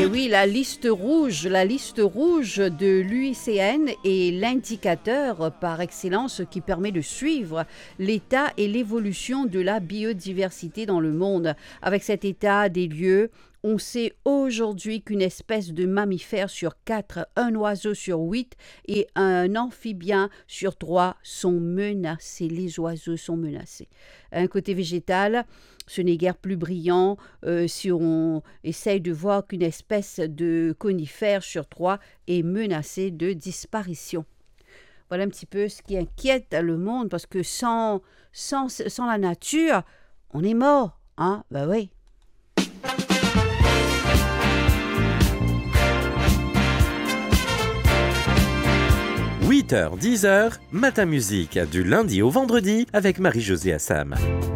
oui, la liste rouge de l'UICN est l'indicateur par excellence qui permet de suivre l'état et l'évolution de la biodiversité dans le monde. Avec cet état des lieux, on sait aujourd'hui qu'une espèce de mammifère sur 4, un oiseau sur 8 et un amphibien sur 3 sont menacés. Les oiseaux sont menacés. Un côté végétal, ce n'est guère plus brillant si on essaye de voir qu'une espèce de conifère sur 3 est menacée de disparition. Voilà un petit peu ce qui inquiète le monde parce que sans la nature, on est mort. Hein? Ben oui. 8h, 10h, Matin Musique, du lundi au vendredi avec Marie-Josée Assam.